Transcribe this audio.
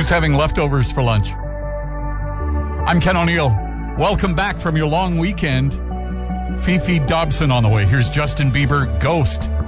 Who's having leftovers for lunch? I'm Ken O'Neill. Welcome back from your long weekend. Fifi Dobson on the way. Here's Justin Bieber, Ghost.